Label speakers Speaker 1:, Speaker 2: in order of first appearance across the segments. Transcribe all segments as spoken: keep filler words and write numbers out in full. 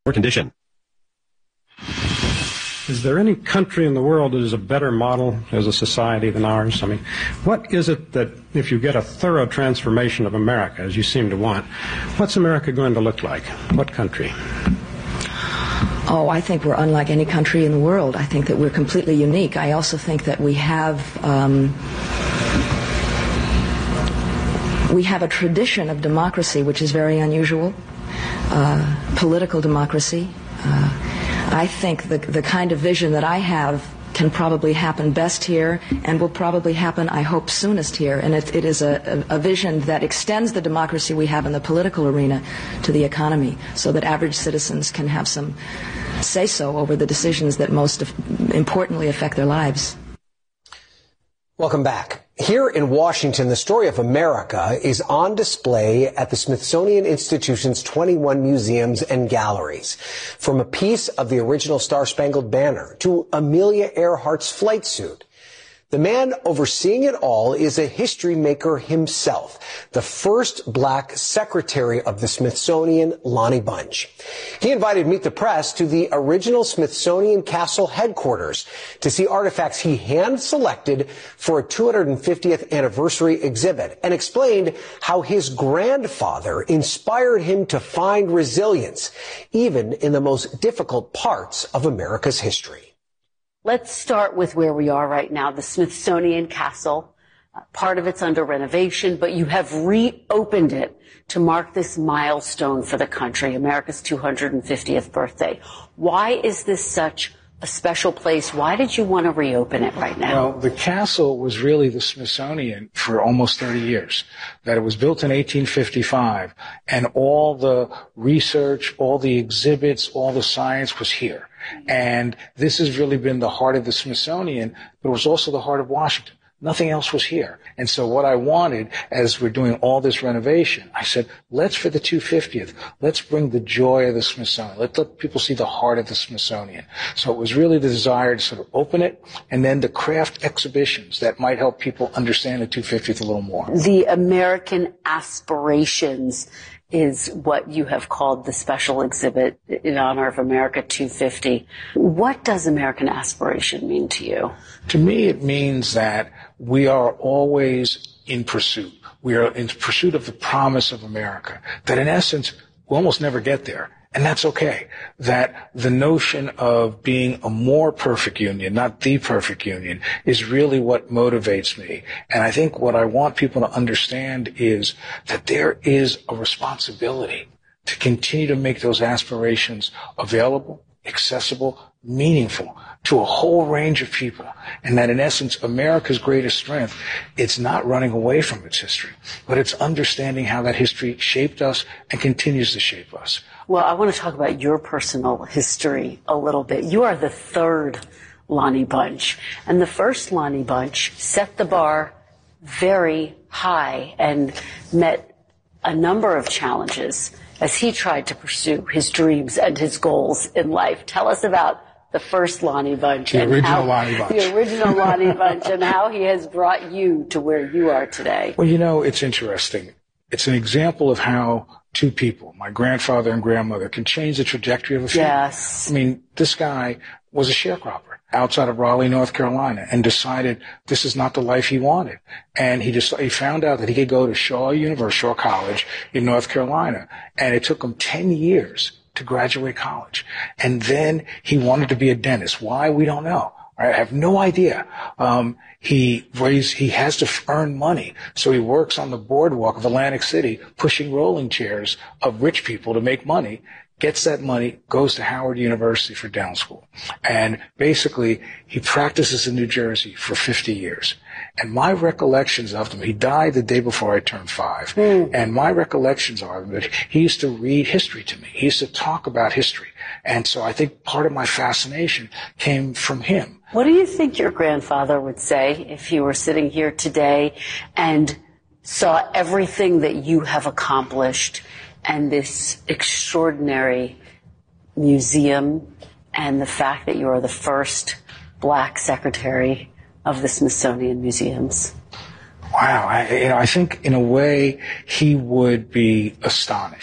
Speaker 1: condition.
Speaker 2: Is there any country in the world that is a better model as a society than ours? I mean, what is it that, if you get a thorough transformation of America, as you seem to want, what's America going to look like? What country?
Speaker 3: Oh, I think we're unlike any country in the world. I think that we're completely unique. I also think that we have um, we have a tradition of democracy which is very unusual, uh, political democracy. Uh, I think the, the kind of vision that I have can probably happen best here and will probably happen, I hope, soonest here. And it, it is a, a, a vision that extends the democracy we have in the political arena to the economy, so that average citizens can have some say-so over the decisions that most importantly affect their lives.
Speaker 4: Welcome back. Here in Washington, the story of America is on display at the Smithsonian Institution's twenty-one museums and galleries. From a piece of the original Star-Spangled Banner to Amelia Earhart's flight suit. The man overseeing it all is a history maker himself, the first black secretary of the Smithsonian, Lonnie Bunch. He invited Meet the Press to the original Smithsonian Castle headquarters to see artifacts he hand-selected for a two hundred fiftieth anniversary exhibit, and explained how his grandfather inspired him to find resilience, even in the most difficult parts of America's history.
Speaker 5: Let's start with where we are right now, the Smithsonian Castle. Uh, part of it's under renovation, but you have reopened it to mark this milestone for the country, America's two hundred fiftieth birthday. Why is this such a special place? Why did you want to reopen it right now?
Speaker 6: Well, the castle was really the Smithsonian for almost thirty years. That it was built in eighteen fifty-five, and all the research, all the exhibits, all the science was here. And this has really been the heart of the Smithsonian, but it was also the heart of Washington. Nothing else was here. And so what I wanted, as we're doing all this renovation, I said, let's, for the two hundred fiftieth, let's bring the joy of the Smithsonian. Let's let people see the heart of the Smithsonian. So it was really the desire to sort of open it, and then the craft exhibitions that might help people understand the two hundred fiftieth a little more.
Speaker 5: The American Aspirations is what you have called the special exhibit in honor of America two fifty. What does American aspiration mean to you?
Speaker 6: To me, it means that we are always in pursuit. We are in pursuit of the promise of America, that in essence, we almost never get there. And that's okay. That the notion of being a more perfect union, not the perfect union, is really what motivates me. And I think what I want people to understand is that there is a responsibility to continue to make those aspirations available, accessible, meaningful to a whole range of people. And that in essence, America's greatest strength, it's not running away from its history, but it's understanding how that history shaped us and continues to shape us.
Speaker 5: Well, I want to talk about your personal history a little bit. You are the third Lonnie Bunch, and the first Lonnie Bunch set the bar very high and met a number of challenges as he tried to pursue his dreams and his goals in life. Tell us about the first Lonnie Bunch.
Speaker 6: The
Speaker 5: and
Speaker 6: original
Speaker 5: how,
Speaker 6: Lonnie Bunch.
Speaker 5: The original Lonnie Bunch, and how he has brought you to where you are today.
Speaker 6: Well, you know, it's interesting. It's an example of how two people, my grandfather and grandmother, can change the trajectory of a family.
Speaker 5: Yes.
Speaker 6: I mean, this guy was a sharecropper outside of Raleigh, North Carolina, and decided this is not the life he wanted. And he just, he found out that he could go to Shaw University, Shaw College in North Carolina, and it took him ten years to graduate college. And then he wanted to be a dentist. Why? We don't know. I have no idea. Um, he raised, he has to earn money. So he works on the boardwalk of Atlantic City, pushing rolling chairs of rich people to make money, gets that money, goes to Howard University for dental school. And basically, he practices in New Jersey for fifty years. And my recollections of him, he died the day before I turned five. Mm. And my recollections are that he used to read history to me. He used to talk about history. And so I think part of my fascination came from him.
Speaker 5: What do you think your grandfather would say if he were sitting here today and saw everything that you have accomplished and this extraordinary museum and the fact that you are the first black secretary of the Smithsonian Museums?
Speaker 6: Wow. I, you know, I think in a way he would be astonished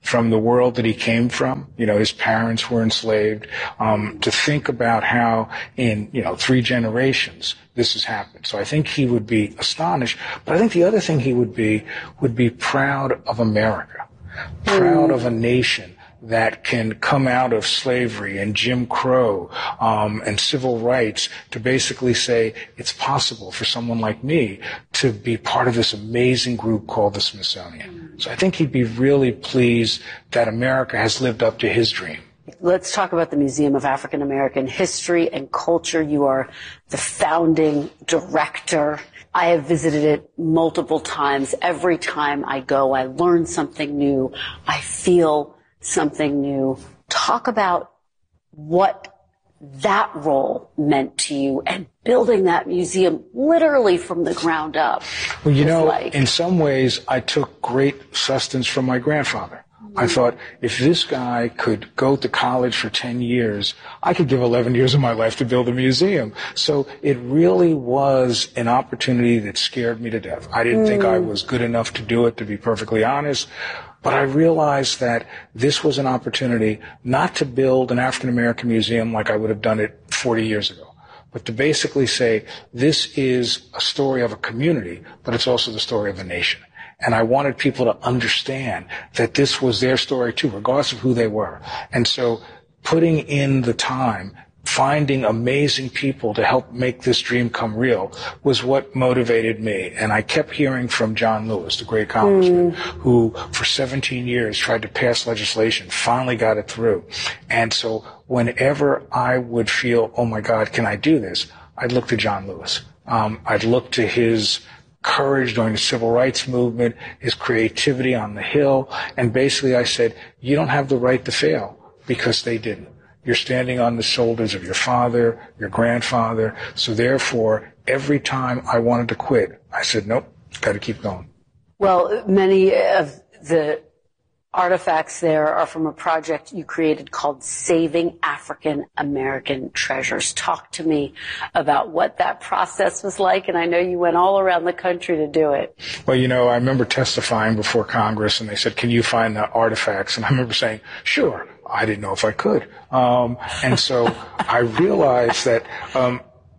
Speaker 6: from the world that he came from. You know, his parents were enslaved. Um, to think about how in, you know, three generations this has happened. So I think he would be astonished. But I think the other thing he would be would be proud of America, proud of a nation that can come out of slavery and Jim Crow um, and civil rights to basically say it's possible for someone like me to be part of this amazing group called the Smithsonian. So I think he'd be really pleased that America has lived up to his dream.
Speaker 5: Let's talk about the Museum of African American History and Culture. You are the founding director. I have visited it multiple times. Every time I go, I learn something new. I feel something new. Talk about what that role meant to you and building that museum literally from the ground up.
Speaker 6: Well, you know,
Speaker 5: like.
Speaker 6: in some ways, I took great sustenance from my grandfather. Mm-hmm. I thought, if this guy could go to college for ten years, I could give eleven years of my life to build a museum. So it really was an opportunity that scared me to death. I didn't mm. think I was good enough to do it, to be perfectly honest. But I realized that this was an opportunity not to build an African-American museum like I would have done it forty years ago, but to basically say this is a story of a community, but it's also the story of a nation. And I wanted people to understand that this was their story too, regardless of who they were. And so putting in the time, finding amazing people to help make this dream come real was what motivated me. And I kept hearing from John Lewis, the great congressman, mm. who for seventeen years tried to pass legislation, finally got it through. And so whenever I would feel, oh my God, can I do this? I'd look to John Lewis. Um, I'd look to his courage during the civil rights movement, his creativity on the Hill. And basically I said, you don't have the right to fail because they didn't. You're standing on the shoulders of your father, your grandfather. So therefore, every time I wanted to quit, I said, nope, got to keep going.
Speaker 5: Well, many of the artifacts there are from a project you created called Saving African American Treasures. Talk to me about what that process was like. And I know you went all around the country to do it.
Speaker 6: Well, you know, I remember testifying before Congress and they said, can you find the artifacts? And I remember saying, sure. I didn't know if I could. Um, and so I realized that, um,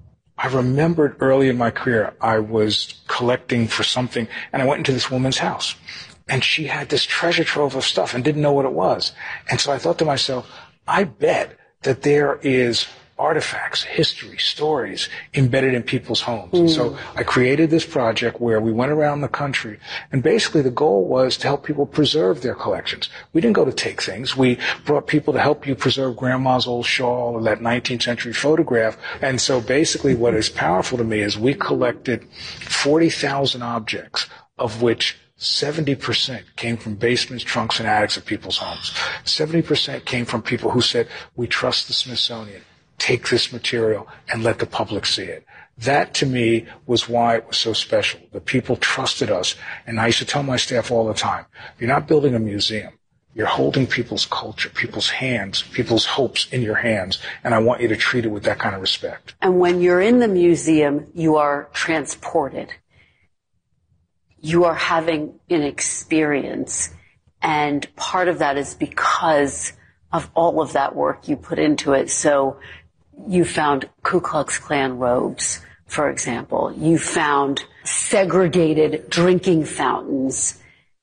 Speaker 6: I remembered early in my career, I was collecting for something and I went into this woman's house and she had this treasure trove of stuff and didn't know what it was. And so I thought to myself, I bet that there is artifacts, history, stories embedded in people's homes. Mm. And so I created this project where we went around the country, and basically the goal was to help people preserve their collections. We didn't go to take things. We brought people to help you preserve grandma's old shawl or that nineteenth century photograph. And so basically what is powerful to me is we collected forty thousand objects, of which seventy percent came from basements, trunks, and attics of people's homes. seventy percent came from people who said, we trust the Smithsonian. Take this material and let the public see it. That, to me, was why it was so special. The people trusted us. And I used to tell my staff all the time, you're not building a museum. You're holding people's culture, people's hands, people's hopes in your hands. And I want you to treat it with that kind of respect.
Speaker 5: And when you're in the museum, you are transported. You are having an experience. And part of that is because of all of that work you put into it. So you found Ku Klux Klan robes, for example. You found segregated drinking fountains.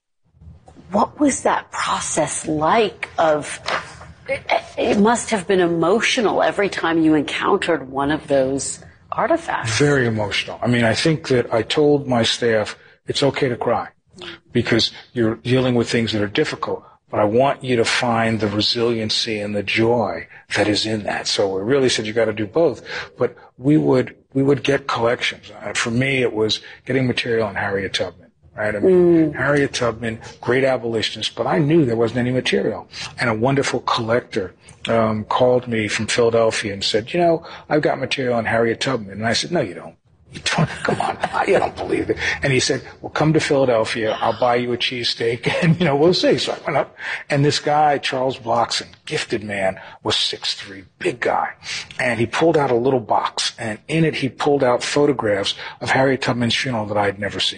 Speaker 5: What was that process like of, it must have been emotional every time you encountered one of those artifacts.
Speaker 6: Very emotional. I mean, I think that I told my staff, it's okay to cry because you're dealing with things that are difficult. But I want you to find the resiliency and the joy that is in that. So we really said you got to do both. But we would we would get collections. Uh, for me, it was getting material on Harriet Tubman. Right? I mean, mm. Harriet Tubman, great abolitionist, but I knew there wasn't any material. And a wonderful collector um, called me from Philadelphia and said, you know, I've got material on Harriet Tubman. And I said, no, you don't. You don't, come on, I don't believe it. And he said, well, come to Philadelphia, I'll buy you a cheesesteak, and, you know, we'll see. So I went up, and this guy, Charles Bloxon, gifted man, was six three, big guy. And he pulled out a little box, and in it he pulled out photographs of Harriet Tubman's funeral that I had never seen.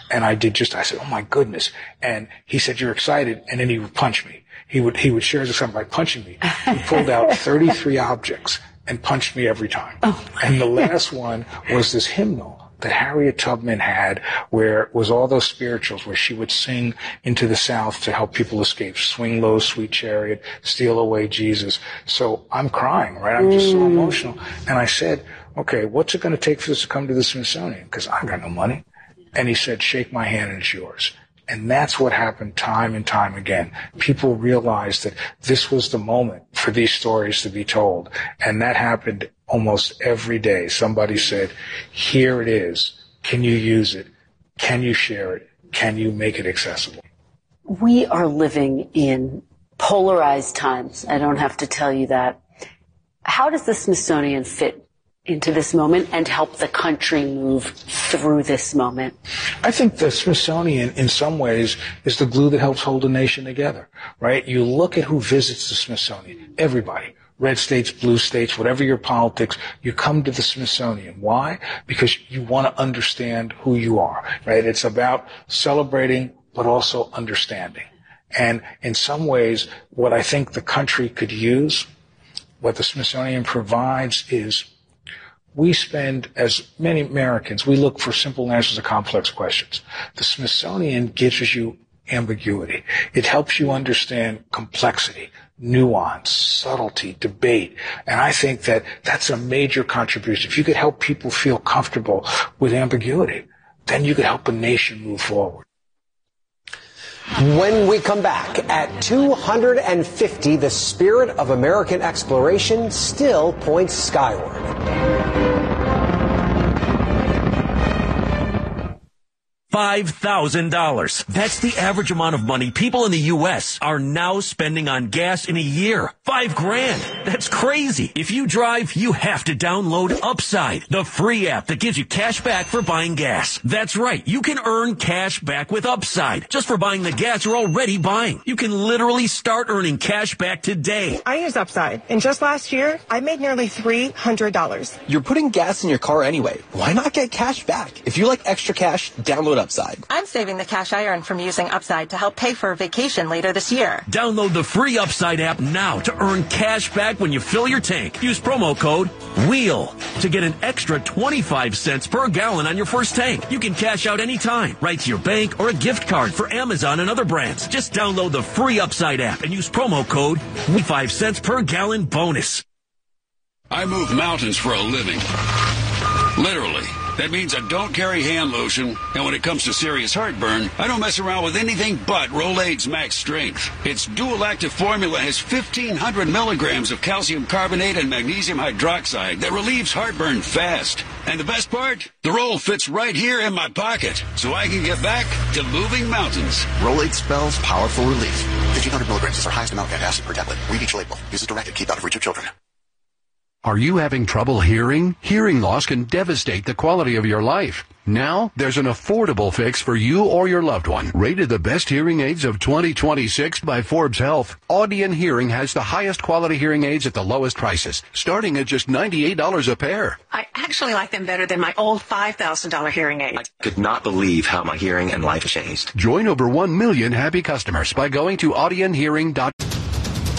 Speaker 6: And I did just, I said, oh my goodness. And he said, you're excited. And then he would punch me. He would, he would share his excitement by punching me. He pulled out thirty-three objects and punched me every time. Oh, and the last one was this hymnal that Harriet Tubman had, where it was all those spirituals where she would sing into the South to help people escape. Swing low, sweet chariot, steal away Jesus. So I'm crying, right? I'm just so emotional. And I said, okay, what's it going to take for this to come to the Smithsonian? Because I got no money. And he said, shake my hand and it's yours. And that's what happened time and time again. People realized that this was the moment for these stories to be told. And that happened almost every day. Somebody said, here it is. Can you use it? Can you share it? Can you make it accessible?
Speaker 5: We are living in polarized times. I don't have to tell you that. How does the Smithsonian fit into this moment and help the country move through this moment?
Speaker 6: I think the Smithsonian, in some ways, is the glue that helps hold a nation together, right? You look at who visits the Smithsonian. Everybody. Red states, blue states, whatever your politics, you come to the Smithsonian. Why? Because you want to understand who you are, right? It's about celebrating, but also understanding. And in some ways, what I think the country could use, what the Smithsonian provides is we spend, as many Americans, we look for simple answers to complex questions. The Smithsonian gives you ambiguity. It helps you understand complexity, nuance, subtlety, debate. And I think that that's a major contribution. If you could help people feel comfortable with ambiguity, then you could help a nation move forward.
Speaker 4: When we come back, at two hundred fifty, the spirit of American exploration still points skyward.
Speaker 1: five thousand dollars. That's the average amount of money people in the U S are now spending on gas in a year. Five grand. That's crazy. If you drive, you have to download Upside, the free app that gives you cash back for buying gas. That's right. You can earn cash back with Upside just for buying the gas you're already buying. You can literally start earning cash back today.
Speaker 7: I use Upside, and just last year, I made nearly three hundred dollars.
Speaker 8: You're putting gas in your car anyway. Why not get cash back? If you like extra cash, download Upside.
Speaker 7: I'm saving the cash I earn from using Upside to help pay for a vacation later this year.
Speaker 1: Download the free Upside app now to earn cash back when you fill your tank. Use promo code WHEEL to get an extra twenty-five cents per gallon on your first tank. You can cash out anytime, right to your bank or a gift card for Amazon and other brands. Just download the free Upside app and use promo code twenty-five cents per gallon bonus.
Speaker 9: I move mountains for a living. Literally. That means I don't carry hand lotion, and when it comes to serious heartburn, I don't mess around with anything but Rolaids Max Strength. Its dual-active formula has fifteen hundred milligrams of calcium carbonate and magnesium hydroxide that relieves heartburn fast. And the best part? The roll fits right here in my pocket, so I can get back to moving mountains.
Speaker 10: Rolaids spells powerful relief. fifteen hundred milligrams is our highest amount of antacid per tablet. Read each label. Use as directed. Keep out of reach of children.
Speaker 11: Are you having trouble hearing? Hearing loss can devastate the quality of your life. Now, there's an affordable fix for you or your loved one. Rated the best hearing aids of twenty twenty-six by Forbes Health, Audion Hearing has the highest quality hearing aids at the lowest prices, starting at just ninety-eight dollars a pair.
Speaker 7: I actually like them better than my old five thousand dollars hearing aid.
Speaker 8: I could not believe how my hearing and life changed.
Speaker 11: Join over one million happy customers by going to audion hearing dot com.